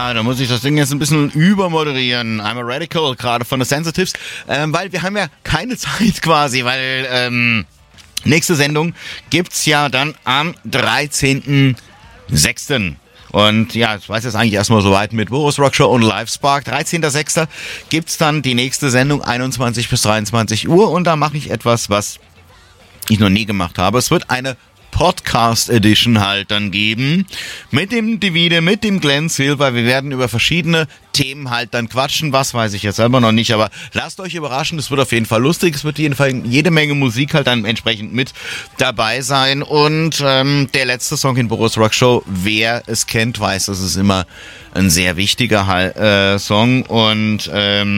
Ja, da muss ich das Ding jetzt ein bisschen übermoderieren. I'm a Radical, gerade von The Sensitives. Weil wir haben ja keine Zeit quasi, weil nächste Sendung gibt's ja dann am 13.06. Und ja, ich weiß jetzt eigentlich erstmal soweit mit Boris Rock Show und Live Spark. 13.06. gibt's dann die nächste Sendung, 21 bis 23 Uhr. Und da mache ich etwas, was ich noch nie gemacht habe. Es wird eine Podcast Edition halt dann geben. Mit dem Divide, mit dem Glenn Silver. Wir werden über verschiedene Themen halt dann quatschen. Was weiß ich jetzt selber noch nicht, aber lasst euch überraschen. Es wird auf jeden Fall lustig. Es wird auf jeden Fall jede Menge Musik halt dann entsprechend mit dabei sein. Und der letzte Song in Boris Rock Show, wer es kennt, weiß, das ist immer ein sehr wichtiger Song. Und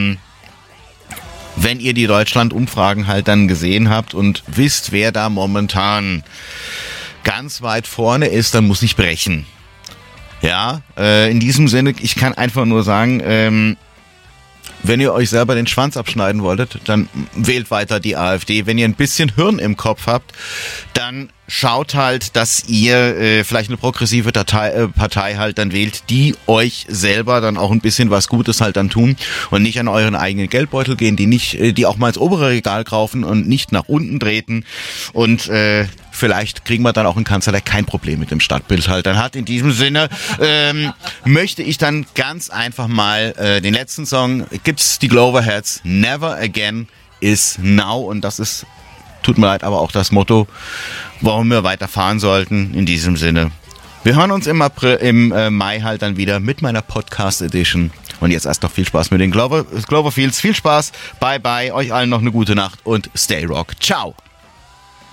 wenn ihr die Deutschland-Umfragen halt dann gesehen habt und wisst, wer da momentan ganz weit vorne ist, dann muss ich brechen. Ja, in diesem Sinne, ich kann einfach nur sagen, wenn ihr euch selber den Schwanz abschneiden wolltet, dann wählt weiter die AfD. Wenn ihr ein bisschen Hirn im Kopf habt, dann schaut halt, dass ihr vielleicht eine progressive Partei halt dann wählt, die euch selber dann auch ein bisschen was Gutes halt dann tun und nicht an euren eigenen Geldbeutel gehen, die auch mal ins obere Regal kaufen und nicht nach unten treten. Und vielleicht kriegen wir dann auch einen Kanzler, der kein Problem mit dem Stadtbild halt dann hat. In diesem Sinne möchte ich dann ganz einfach mal den letzten Song, gibt's die Gloverheads, Never Again is Now, und das ist, tut mir leid, aber auch das Motto, warum wir weiterfahren sollten. In diesem Sinne, wir hören uns im Mai halt dann wieder mit meiner Podcast Edition. Und jetzt erst noch viel Spaß mit den Cloverfields. Viel Spaß, bye bye, euch allen noch eine gute Nacht und stay rock. Ciao.